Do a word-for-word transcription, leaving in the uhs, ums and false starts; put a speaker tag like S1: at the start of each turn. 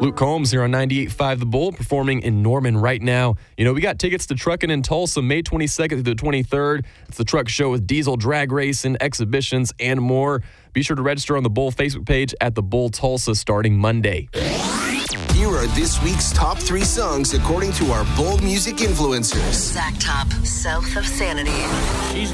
S1: Luke Combs here on ninety-eight point five The Bull, performing in Norman right now. You know, we got tickets to Truckin' in Tulsa May twenty-second through the twenty-third. It's the truck show with diesel drag racing, exhibitions, and more. Be sure to register on the Bull Facebook page at The Bull Tulsa starting Monday.
S2: Here are this week's top three songs according to our Bull music influencers.
S3: Zach Top, South of Sanity.